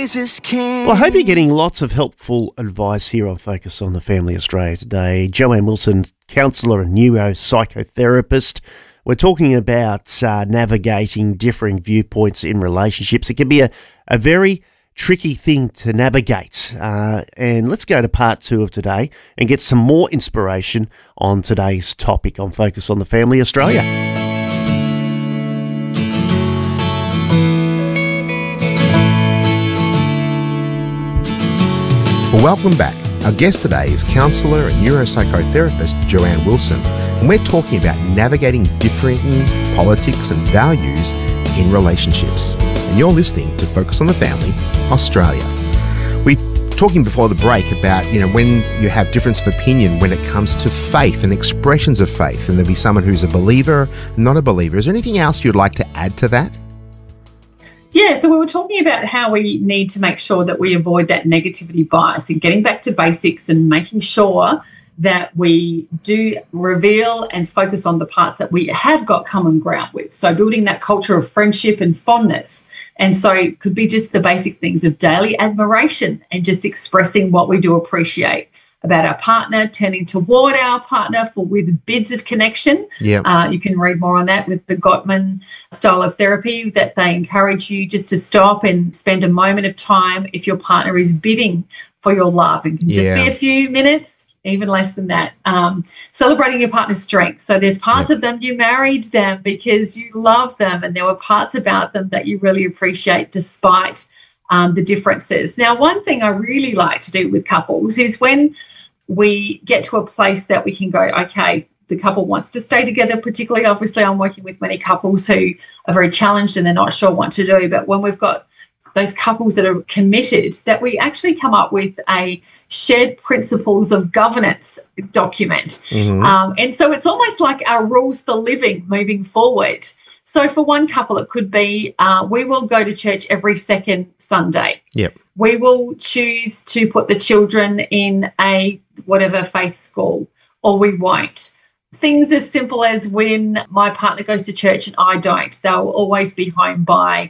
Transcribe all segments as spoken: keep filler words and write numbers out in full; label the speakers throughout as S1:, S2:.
S1: Jesus can.
S2: Well, I hope you're getting lots of helpful advice here on Focus on the Family Australia today. Joanne Wilson, counsellor and neuropsychotherapist. We're talking about uh, navigating differing viewpoints in relationships. It can be a, a very tricky thing to navigate. Uh, and let's go to part two of today and get some more inspiration on today's topic on Focus on the Family Australia.
S3: Well, welcome back. Our guest today is counsellor and neuropsychotherapist Joanne Wilson, and we're talking about navigating differing politics and values in relationships. And you're listening to Focus on the Family Australia. We're talking before the break about, you know, when you have difference of opinion when it comes to faith and expressions of faith, and there'll be someone who's a believer, not a believer. Is there anything else you'd like to add to that?
S4: Yeah, so we were talking about how we need to make sure that we avoid that negativity bias and getting back to basics and making sure that we do reveal and focus on the parts that we have got common ground with. So building that culture of friendship and fondness. And so it could be just the basic things of daily admiration and just expressing what we do appreciate about our partner, turning toward our partner for with bids of connection.
S3: Yeah.
S4: Uh, you can read more on that with the Gottman style of therapy, that they encourage you just to stop and spend a moment of time if your partner is bidding for your love. It can just
S3: Yeah.
S4: be a few minutes, even less than that. Um, celebrating your partner's strengths. So there's parts
S3: Yeah.
S4: of them, you married them because you love them, and there were parts about them that you really appreciate despite um, the differences. Now, one thing I really like to do with couples is when we get to a place that we can go, okay, the couple wants to stay together, particularly obviously I'm working with many couples who are very challenged and they're not sure what to do. But when we've got those couples that are committed, that we actually come up with a shared principles of governance document.
S3: Mm-hmm.
S4: Um, and so it's almost like our rules for living moving forward. So for one couple, it could be uh, we will go to church every second Sunday.
S3: Yep.
S4: We will choose to put the children in a whatever faith school, or we won't. Things as simple as when my partner goes to church and I don't, they'll always be home by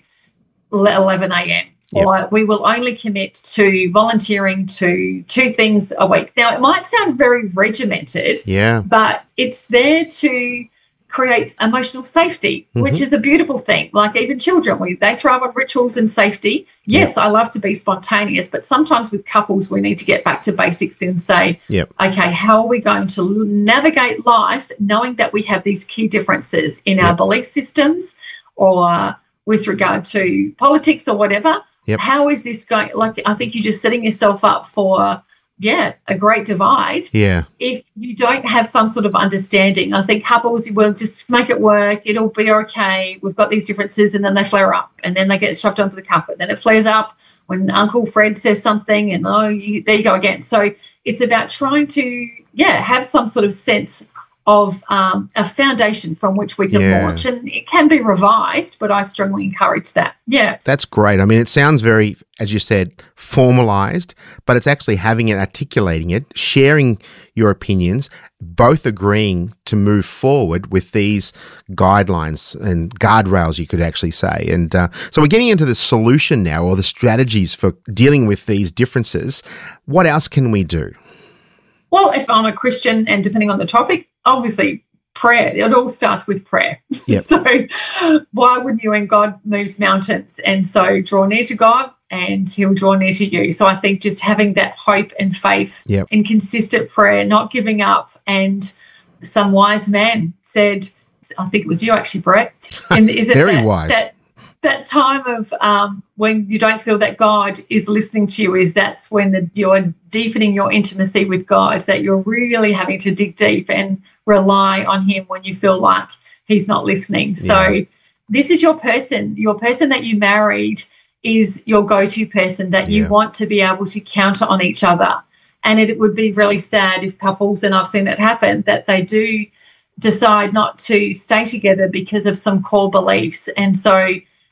S4: eleven a.m.
S3: Yep.
S4: Or we will only commit to volunteering to two things a week. Now, it might sound very regimented,
S3: Yeah.
S4: but it's there to create emotional safety,
S3: Mm-hmm.
S4: which is a beautiful thing. Like even children, we, they thrive on rituals and safety. Yes,
S3: Yep.
S4: I love to be spontaneous, but sometimes with couples we need to get back to basics and say,
S3: Yep.
S4: okay, how are we going to navigate life knowing that we have these key differences in our
S3: Yep.
S4: belief systems or with regard to politics or whatever?
S3: Yep.
S4: How is this going? Like, I think you're just setting yourself up for, yeah, a great divide.
S3: Yeah.
S4: If you don't have some sort of understanding. I think couples will just make it work. It'll be okay. We've got these differences, and then they flare up, and then they get shoved onto the carpet. Then it flares up when Uncle Fred says something, and oh, you, there you go again. So it's about trying to, yeah, have some sort of sense of um, a foundation from which we can
S3: Yeah.
S4: launch. And it can be revised, but I strongly encourage that. Yeah.
S3: That's great. I mean, it sounds very, as you said, formalized, but it's actually having it, articulating it, sharing your opinions, both agreeing to move forward with these guidelines and guardrails, you could actually say. And uh, so we're getting into the solution now, or the strategies for dealing with these differences. What else can we do?
S4: Well, if I'm a Christian, and depending on the topic, obviously prayer. It all starts with prayer.
S3: Yep.
S4: So why wouldn't you, when God moves mountains? And so draw near to God and he'll draw near to you. So I think just having that hope and faith
S3: Yep.
S4: and consistent prayer, not giving up. And some wise man said, I think it was you actually, Brett. And is it
S3: Very
S4: that,
S3: wise.
S4: That, that time of um, when you don't feel that God is listening to you, is that's when the, you're deepening your intimacy with God, that you're really having to dig deep and rely on him when you feel like he's not listening. So
S3: Yeah.
S4: this is your person. Your person that you married is your go-to person that you
S3: Yeah.
S4: want to be able to counter on each other. And it, it would be really sad if couples, and I've seen it happen, that they do decide not to stay together because of some core beliefs. And so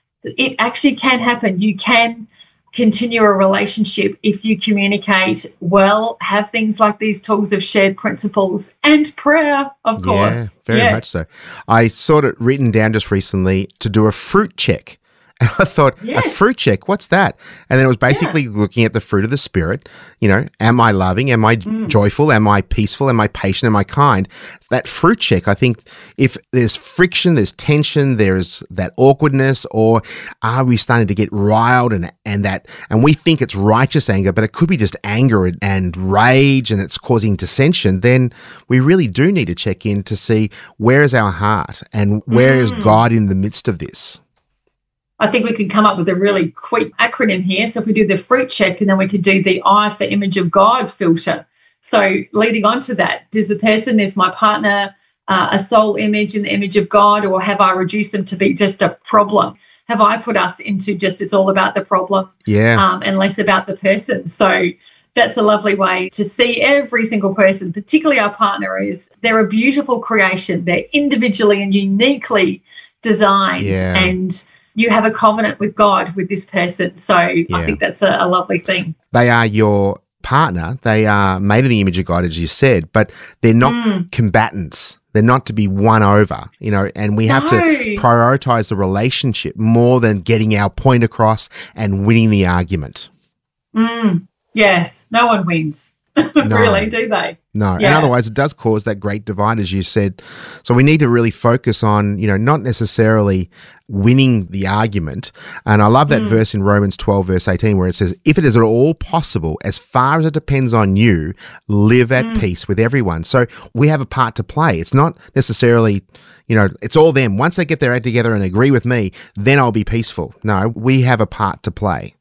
S4: it actually can happen. You can continue a relationship if you communicate well, have things like these tools of shared principles and prayer, of course.
S3: Yeah, very
S4: Yes.
S3: much so. I saw it written down just recently to do a fruit check And I thought,
S4: Yes.
S3: a fruit check, what's that? And then it was basically yeah. looking at the fruit of the Spirit. You know, am I loving? Am I mm. joyful? Am I peaceful? Am I patient? Am I kind? That fruit check, I think if there's friction, there's tension, there's that awkwardness, or are we starting to get riled and and that, and we think it's righteous anger, but it could be just anger and, and rage and it's causing dissension, then we really do need to check in to see where is our heart and where mm. is God in the midst of this.
S4: I think we could come up with a really quick acronym here. So if we do the fruit check, and then we could do the I for image of God filter. So leading on to that, does the person, is my partner uh, a soul image in the image of God, or have I reduced them to be just a problem? Have I put us into just it's all about the problem
S3: yeah.
S4: um, and less about the person? So that's a lovely way to see every single person, particularly our partner, is they're a beautiful creation. They're individually and uniquely designed,
S3: yeah.
S4: and you have a covenant with God with this person. So yeah. I think that's a, a lovely thing.
S3: They are your partner. They are made in the image of God, as you said, but they're not mm. combatants. They're not to be won over, you know, and we have
S4: no.
S3: to prioritize the relationship more than getting our point across and winning the argument.
S4: Mm. Yes, no one wins.
S3: No.
S4: Really, do they?
S3: No,
S4: yeah.
S3: and otherwise it does cause that great divide, as you said. So we need to really focus on, you know, not necessarily winning the argument. And I love that mm. verse in Romans twelve, verse eighteen, where it says, if it is at all possible, as far as it depends on you, live at mm. peace with everyone. So we have a part to play. It's not necessarily, you know, it's all them. Once they get their act together and agree with me, then I'll be peaceful. No, we have a part to play.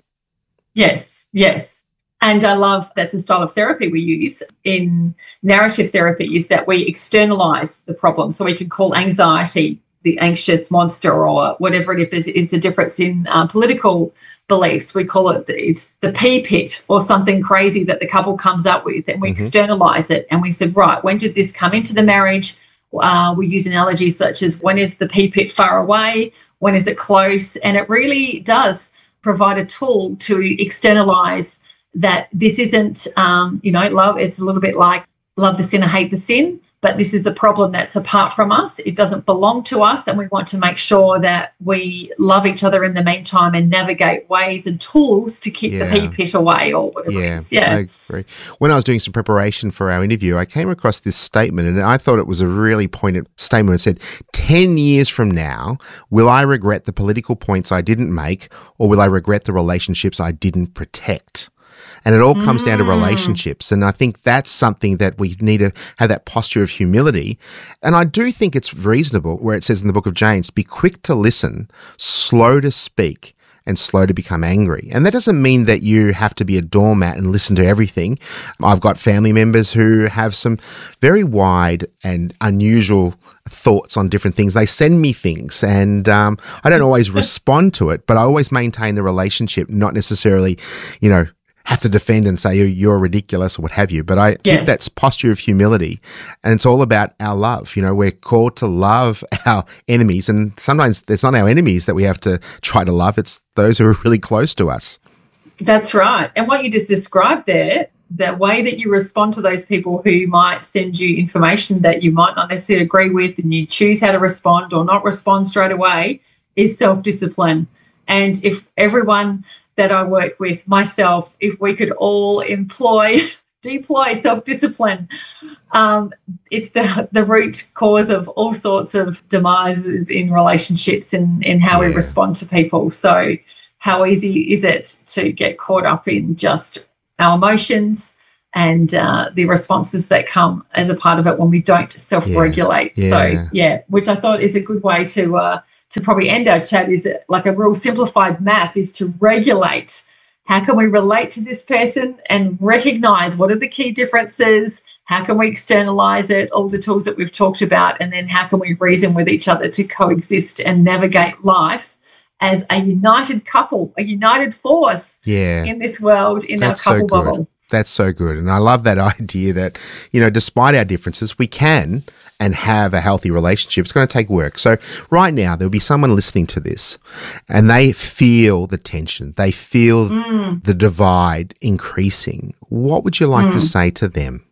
S4: Yes, yes. And I love that's a style of therapy we use in narrative therapy, is that we externalize the problem. So we could call anxiety the anxious monster, or whatever it is. It's a difference in uh, political beliefs. We call it the, it's the pea pit, or something crazy that the couple comes up with, and we mm-hmm. externalize it. And we said, right, when did this come into the marriage? Uh, we use analogies such as, when is the pea pit far away? When is it close? And it really does provide a tool to externalize that this isn't, um, you know, love. It's a little bit like love the sinner, hate the sin, but this is a problem that's apart from us. It doesn't belong to us, and we want to make sure that we love each other in the meantime and navigate ways and tools to keep
S3: yeah.
S4: the pea pit away, or whatever
S3: yeah,
S4: it is. Yeah,
S3: I agree. When I was doing some preparation for our interview, I came across this statement, and I thought it was a really poignant statement. It said, ten years from now, will I regret the political points I didn't make, or will I regret the relationships I didn't protect? And it all comes mm. down to relationships. And I think that's something that we need to have, that posture of humility. And I do think it's reasonable, where it says in the book of James, be quick to listen, slow to speak, and slow to become angry. And that doesn't mean that you have to be a doormat and listen to everything. I've got family members who have some very wide and unusual thoughts on different things. They send me things, and um, I don't always respond to it, but I always maintain the relationship, not necessarily, you know, have to defend and say you're ridiculous or what have you. But I
S4: yes.
S3: keep that posture of humility, and it's all about our love. You know, we're called to love our enemies, and sometimes it's not our enemies that we have to try to love. It's those who are really close to us.
S4: That's right. And what you just described there, the way that you respond to those people who might send you information that you might not necessarily agree with, and you choose how to respond or not respond straight away, is self-discipline. And if everyone that I work with, myself, if we could all employ, deploy self-discipline, um, it's the the root cause of all sorts of demise in relationships and in how yeah. we respond to people. So how easy is it to get caught up in just our emotions and uh, the responses that come as a part of it when we don't self-regulate?
S3: Yeah. Yeah.
S4: So, yeah, which I thought is a good way to uh, to probably end our chat, is like a real simplified map, is to regulate. How can we relate to this person and recognize what are the key differences? How can we externalize it? All the tools that we've talked about. And then how can we reason with each other to coexist and navigate life as a united couple, a united force
S3: yeah.
S4: in this world, in
S3: That's
S4: our couple
S3: so good.
S4: bubble.
S3: That's so good. And I love that idea that, you know, despite our differences, we can and have a healthy relationship. It's going to take work. So right now, there'll be someone listening to this, and they feel the tension. They feel mm. the divide increasing. What would you like mm. to say to them?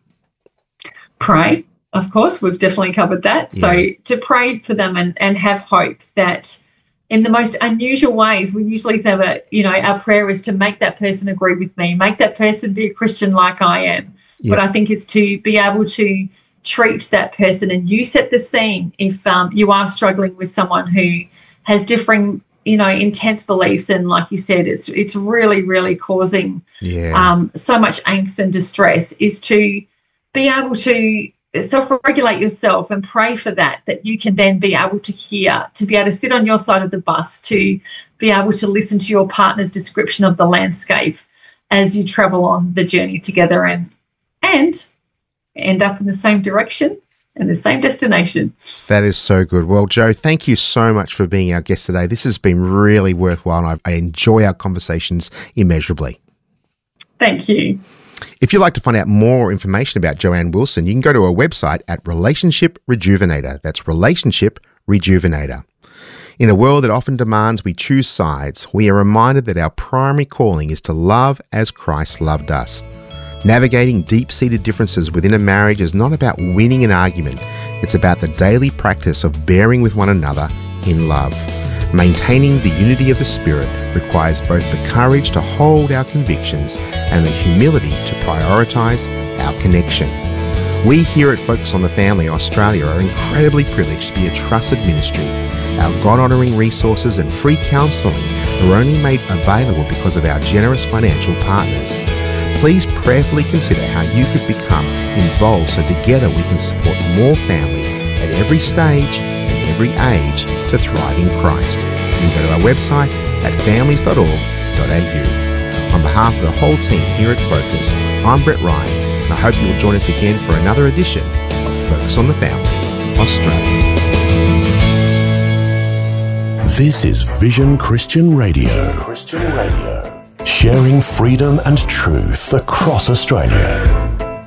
S4: Pray. Of course, we've definitely covered that. Yeah. So to pray for them and, and have hope that in the most unusual ways. We usually have a, you know, our prayer is to make that person agree with me, make that person be a Christian like I am. Yep. But I think it's to be able to treat that person, and you set the scene if um, you are struggling with someone who has differing, you know, intense beliefs, and like you said, it's it's really, really causing yeah. um, so much angst and distress, is to be able to self-regulate yourself and pray for that, that you can then be able to hear, to be able to sit on your side of the bus, to be able to listen to your partner's description of the landscape as you travel on the journey together, and and end up in the same direction and the same destination.
S3: That is so good. Well, Jo, thank you so much for being our guest today. This has been really worthwhile, and I, I enjoy our conversations immeasurably.
S4: Thank you.
S3: If you'd like to find out more information about Joanne Wilson, you can go to her website at Relationship Rejuvenator. That's Relationship Rejuvenator. In a world that often demands we choose sides, we are reminded that our primary calling is to love as Christ loved us. Navigating deep-seated differences within a marriage is not about winning an argument. It's about the daily practice of bearing with one another in love. Maintaining the unity of the Spirit requires both the courage to hold our convictions and the humility to prioritise our connection. We here at Focus on the Family Australia are incredibly privileged to be a trusted ministry. Our God-honouring resources and free counselling are only made available because of our generous financial partners. Please prayerfully consider how you could become involved so together we can support more families at every stage and every age to thrive in Christ. You can go to our website at families dot org dot a u. On behalf of the whole team here at Focus, I'm Brett Ryan, and I hope you'll join us again for another edition of Focus on the Family Australia.
S1: This is Vision Christian Radio. Christian Radio. Sharing freedom and truth across Australia.